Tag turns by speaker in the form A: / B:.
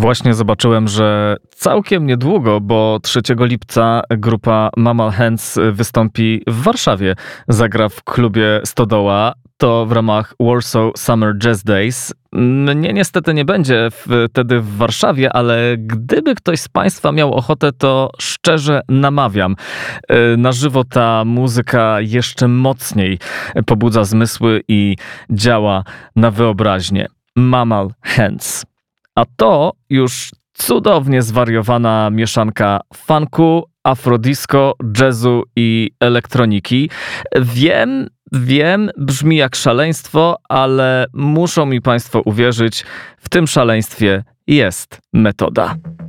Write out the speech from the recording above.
A: Właśnie zobaczyłem, że całkiem niedługo, bo 3 lipca grupa Mammal Hands wystąpi w Warszawie. Zagra w klubie Stodoła. To w ramach Warsaw Summer Jazz Days. Mnie niestety nie będzie wtedy w Warszawie, ale gdyby ktoś z Państwa miał ochotę, to szczerze namawiam. Na żywo ta muzyka jeszcze mocniej pobudza zmysły i działa na wyobraźnię. Mammal Hands. A to już cudownie zwariowana mieszanka funku, afrodisco, jazzu i elektroniki. Wiem, brzmi jak szaleństwo, ale muszą mi Państwo uwierzyć, w tym szaleństwie jest metoda.